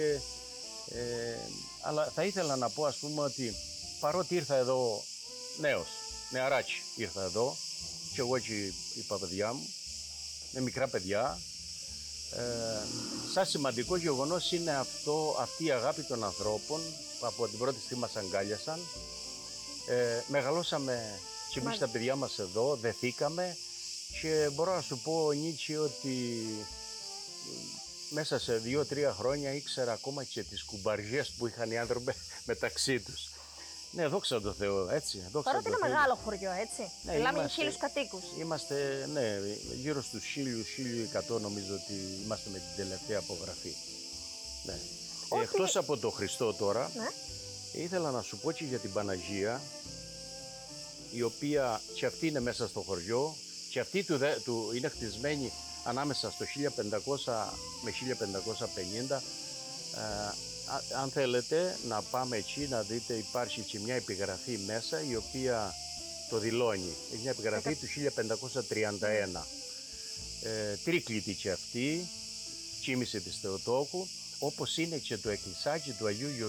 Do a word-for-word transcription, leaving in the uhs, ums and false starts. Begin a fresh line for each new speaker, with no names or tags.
Ε, ε, αλλά θα ήθελα να πω, ας πούμε, ότι παρότι ήρθα εδώ νέος, νεαράκι ήρθα εδώ και εγώ και η παπαιδιά μου, με μικρά παιδιά, ε, σαν σημαντικό γεγονός είναι αυτό, αυτή η αγάπη των ανθρώπων που από την πρώτη στιγμή μας αγκάλιασαν. Ε, μεγαλώσαμε και εμείς τα παιδιά μας εδώ, δεθήκαμε και μπορώ να σου πω, Νίτσι, ότι μέσα σε δύο-τρία χρόνια ήξερα ακόμα και τις κουμπαριές που είχαν οι άνθρωποι μεταξύ τους. Ναι, δόξα τω Θεώ, έτσι.
Παρότι είναι μεγάλο χωριό, έτσι.
Ναι,
μιλάμε για
είμαστε,
χίλιους κατοίκους.
Είμαστε, ναι, γύρω στους χίλιους, χίλιους εκατό νομίζω ότι είμαστε με την τελευταία απογραφή. Ναι.
Ότι...
Εκτός από το Χριστό τώρα,
ναι.
ήθελα να σου πω και για την Παναγία, η οποία και αυτή είναι μέσα στο χωριό και αυτή του, του είναι χτισμένη ανάμεσα στο χίλια πεντακόσια με χίλια πεντακόσια πενήντα. Ε, αν θέλετε να πάμε εκεί να δείτε, υπάρχει και μια επιγραφή μέσα η οποία το δηλώνει. Έχει μια επιγραφή του χίλια πεντακόσια τριάντα ένα. Ε, τρίκλητη και αυτή, κοίμηση της Θεοτόκου, όπως είναι και το εκκλησάκι του Αγίου Γεωργίου